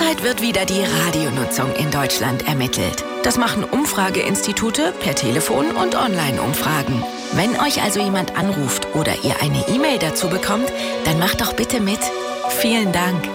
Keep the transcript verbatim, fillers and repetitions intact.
Bald wird wieder die Radionutzung in Deutschland ermittelt. Das machen Umfrageinstitute per Telefon und Online-Umfragen. Wenn euch also jemand anruft oder ihr eine E-Mail dazu bekommt, dann macht doch bitte mit. Vielen Dank.